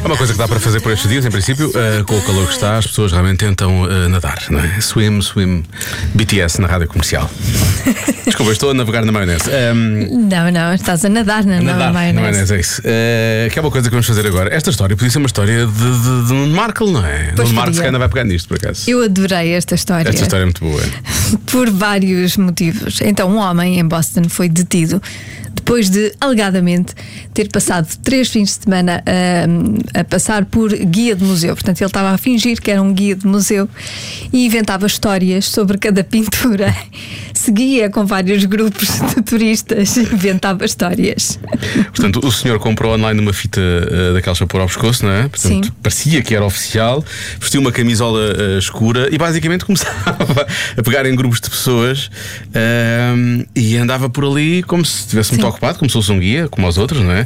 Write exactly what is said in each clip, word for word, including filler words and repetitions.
É uma coisa que dá para fazer por estes dias, em princípio, uh, com o calor que está, as pessoas realmente tentam uh, nadar, não é? Swim, swim, B T S na rádio comercial. Desculpa, estou a navegar na maionese. Um, não, não, estás a nadar na nadar, maionese. Na maionese, é isso. Uh, que é uma coisa que vamos fazer agora. Esta história podia ser uma história de, de, de Nuno Markle, não é? Nuno Markle se ainda vai pegar nisto, por acaso. Eu adorei esta história. Esta história é muito boa. Por vários motivos. Então, um homem em Boston foi detido depois de, alegadamente, ter passado três fins de semana a, a passar por guia de museu. Portanto, ele estava a fingir que era um guia de museu e inventava histórias sobre cada pintura. Seguia com vários grupos de turistas e inventava histórias. Portanto, o senhor comprou online uma fita uh, daquelas para pôr ao pescoço, não é? Portanto, sim, parecia que era oficial, vestiu uma camisola uh, escura e basicamente começava a pegar em grupos de pessoas uh, e andava por ali como se estivesse muito ocupado, como se fosse um guia, como os outros, não é? Uh,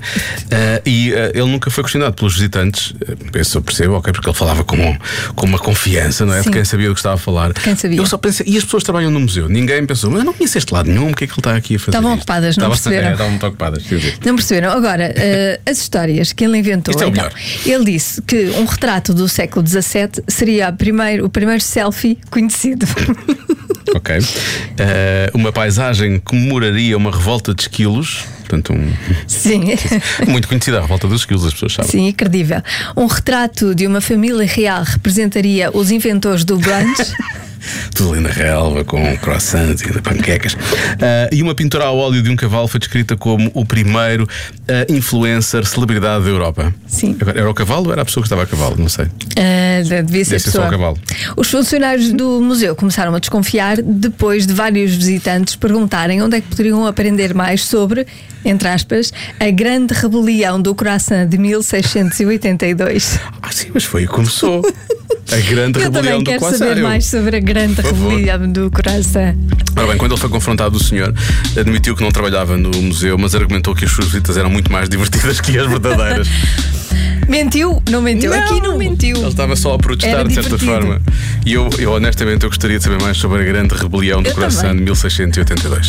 e uh, ele nunca foi questionado pelos visitantes. Penso, eu percebo, ok, porque ele falava com, com uma confiança, não é? Sim. De quem sabia do que estava a falar. Quem sabia? Eu só pensei, e as pessoas trabalham no museu? Ninguém pensou, mas eu não conheço este lado nenhum, o que é que ele está aqui a fazer? Estavam isto? ocupadas, não Estava, perceberam? É, estavam muito ocupadas, quer dizer. Não perceberam? Agora, uh, as histórias que ele inventou. Isto é o então, melhor. Ele disse que um retrato do século dezassete seria a primeiro, o primeiro selfie conhecido. Ok. Uh, uma paisagem comemoraria uma revolta de esquilos. Portanto, um... Sim. Muito conhecida a revolta dos esquilos, as pessoas sabem. Sim, credível. Um retrato de uma família real representaria os inventores do brunch. Tudo ali na relva, com croissants e panquecas. Uh, e uma pintura a óleo de um cavalo foi descrita como o primeiro uh, influencer celebridade da Europa. Sim. Agora, era o cavalo ou era a pessoa que estava a cavalo? Não sei. Uh, devia ser, Deve ser só o cavalo. Os funcionários do museu começaram a desconfiar depois de vários visitantes perguntarem onde é que poderiam aprender mais sobre, entre aspas, a grande rebelião do croissant de mil seiscentos e oitenta e dois. Ah, sim, mas foi o que começou. A grande Eu rebelião também do quero croissant. saber mais sobre a grande rebelião do croissant. Ora bem, quando ele foi confrontado, o senhor admitiu que não trabalhava no museu, mas argumentou que as suas visitas eram muito mais divertidas que as verdadeiras. Mentiu? Não mentiu. Não, Aqui não mentiu. Ele estava só a protestar Era de certa divertido. forma. E eu, eu honestamente eu gostaria de saber mais sobre a grande rebelião do Eu croissant também. de mil seiscentos e oitenta e dois.